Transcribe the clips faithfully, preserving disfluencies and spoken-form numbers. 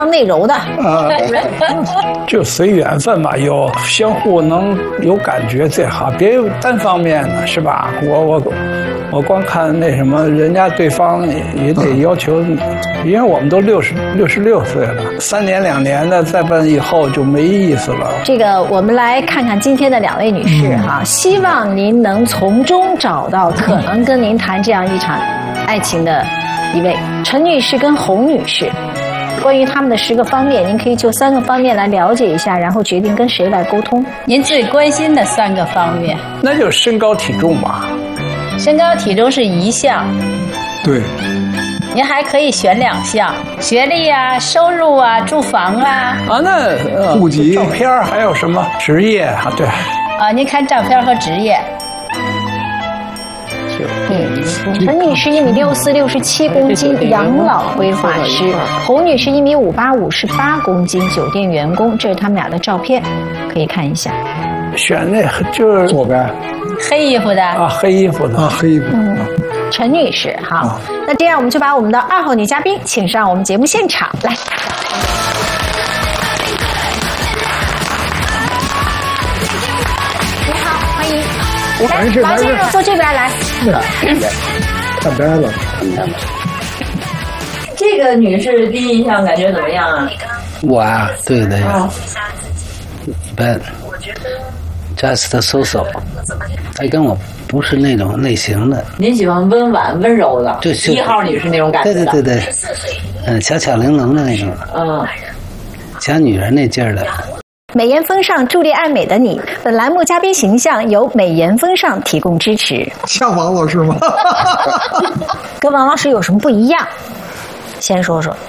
内柔的， 啊， 就随缘分吧，有相互能有感觉最好，别有单方面的，是吧？我我我光看那什么，人家对方也得要求，因为我们都六十六十六岁了，三年两年的再奔以后就没意思了。 这个我们来看看今天的两位女士哈，希望您能从中找到可能跟您谈这样一场爱情的一位陈女士跟洪女士。关于他们的十个方面，您可以就三个方面来了解一下，然后决定跟谁来沟通。 您最关心的三个方面， 那就是身高体重吧。 身高体重是一项， 对， 您还可以选两项，学历啊、收入啊、住房啊。 啊，那呃户籍照片还有什么职业啊？对， 啊，您看照片和职业。 嗯，陈女士一米六四，六十七公斤，养老规划师；洪女士一米五八，五十八公斤，酒店员工。这是他们俩的照片，可以看一下。 选那就是左边黑衣服的啊，黑衣服的啊，黑衣服。 嗯，陈女士，好，那这样我们就把我们的二号女嘉宾请上我们节目现场来。你好，欢迎。 完事王先生坐这边来。 看呆了。 这个女士第一印象感觉怎么样啊？ 我啊，对的呀， 哦一般，just so so，他跟我不是那种类型的， 您喜欢温婉温柔的， 对是一号女士那种感觉的。 对对对对，嗯，巧巧玲珑的那种， 嗯， 小女人那劲儿的。 美颜风尚，助力爱美的你。本栏目嘉宾形象由美颜风尚提供支持。 像王老师吗？ 跟王老师有什么不一样？先说说。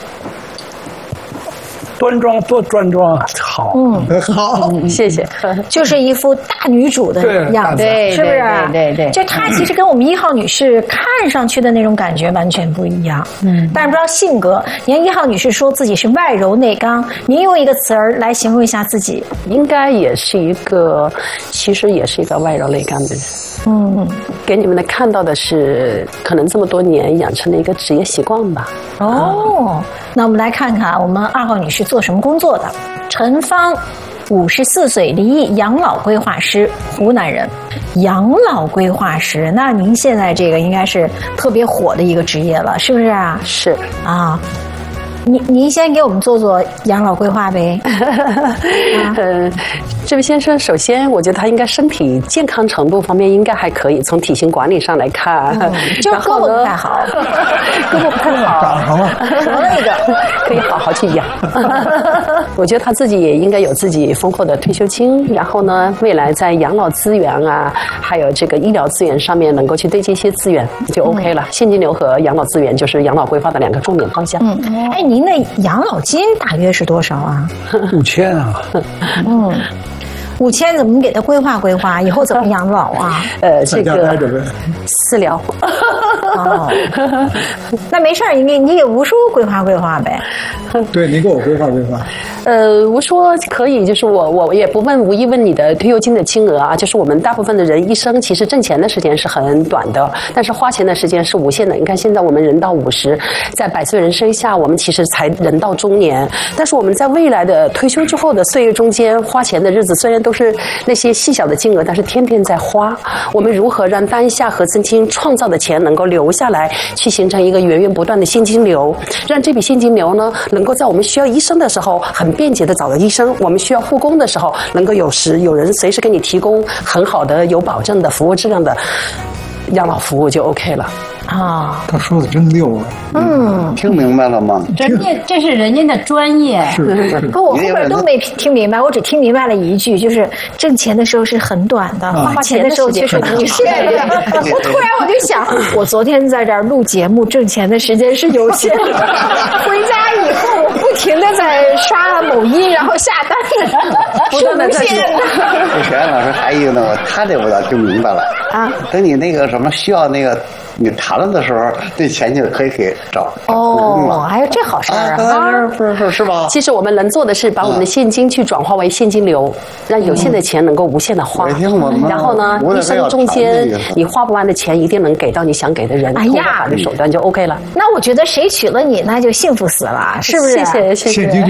端庄多端庄好。 嗯， 好， 谢谢。 就是一副大女主的样子， 对是不是？ 对对对对就她其实跟我们一号女士看上去的那种感觉完全不一样。嗯，但是不知道性格。您一号女士说自己是外柔内刚，您用一个词儿来形容一下自己。 应该也是一个，其实也是一个外柔内刚的人。 嗯， 给你们的看到的是，可能这么多年养成的一个职业习惯吧。 哦，那我们来看看我们二号女士做什么工作的。陈芳，五十四岁，离异，养老规划师，湖南人。养老规划师，那您现在这个应该是特别火的一个职业了，是不是啊？ 是啊。您您先给我们做做养老规划呗。啊、 呃，这位先生，首先我觉得他应该身体健康程度方面应该还可以，从体型管理上来看， 嗯、就是胳膊不太好， 胳膊不太好， 长上了， 折了一个， 可以好好去养。我觉得他自己也应该有自己丰厚的退休金，然后呢，未来在养老资源啊，还有这个医疗资源上面能够去对接一些资源就 OK 了。嗯、现金流和养老资源就是养老规划的两个重点方向。 嗯，哎。您的养老金大约是多少啊？ 五千啊。 嗯，五千怎么给他规划规划？以后怎么养老啊？ 呃，这个私聊。 哦，那没事儿，你给你给吴叔规划规划呗。 对，你给我规划规划。 呃，吴说可以，就是我我也不问无意问你的退休金的金额啊，就是我们大部分的人一生其实挣钱的时间是很短的，但是花钱的时间是无限的。你看现在我们人到五十，在百岁人生下，我们其实才人到中年，但是我们在未来的退休之后的岁月中间，花钱的日子虽然都是那些细小的金额，但是天天在花。我们如何让当下和曾经创造的钱能够留下来，去形成一个源源不断的现金流，让这笔现金流呢，能够在我们需要医生的时候很便捷的找到医生，我们需要护工的时候，能够有时有人随时给你提供很好的有保证的服务质量的养老服务就 OK 了。 啊， 他说的真溜啊！ 嗯， 听明白了吗？ 人家这是人家的专业。 是是。 可我后边都没听明白，我只听明白了一句，就是挣钱的时候是很短的， 啊、 花钱的时候却是无限的。我突然我就想，我昨天在这儿录节目，挣钱的时间是有限的，回家以后我不停的在刷某音，然后下单，是无限的。 我学老师还有一个呢，我他这我倒听明白了啊。等你那个什么需要那个。你谈了的时候，这钱就可以给找哦，还有这好事儿啊！ 不是是是吧？ 其实我们能做的是把我们的现金去转化为现金流，让有限的钱能够无限的花。然后呢，一生中间你花不完的钱，一定能给到你想给的人，通过法律手段就 OK 了。 那我觉得谁娶了你，那就幸福死了，是不是？ 谢谢谢谢。